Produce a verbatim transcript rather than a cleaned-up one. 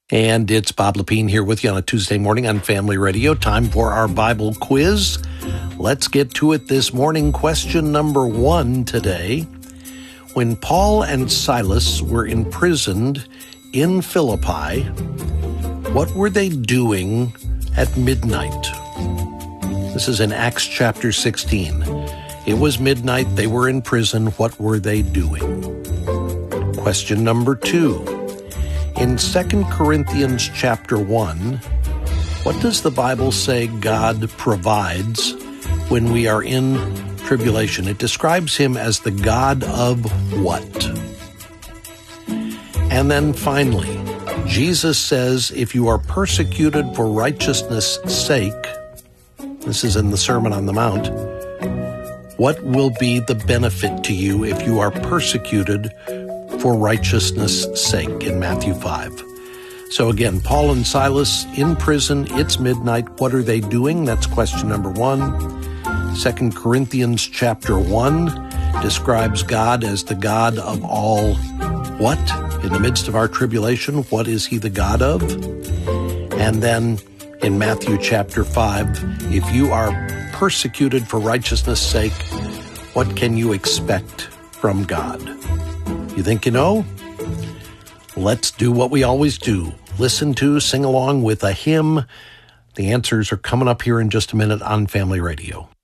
And it's Bob Lepine here with you on a Tuesday morning on Family Radio. Time for our Bible quiz. Let's get to it this morning. Question number one today. When Paul and Silas were imprisoned in Philippi, what were they doing at midnight? This is in Acts chapter sixteen. It was midnight. They were in prison. What were they doing? Question number two. In Second Corinthians chapter one, what does the Bible say God provides when we are in tribulation? It describes him as the God of what? And then finally, Jesus says, if you are persecuted for righteousness' sake, this is in the Sermon on the Mount, what will be the benefit to you if you are persecuted for righteousness' sake in Matthew five. So again, Paul and Silas in prison, it's midnight. What are they doing? That's question number one. Second Corinthians chapter one describes God as the God of all what? In the midst of our tribulation, what is he the God of? And then in Matthew chapter five, if you are persecuted for righteousness' sake, what can you expect from God? You think you know? Let's do what we always do. Listen to, sing along with a hymn. The answers are coming up here in just a minute on Family Radio.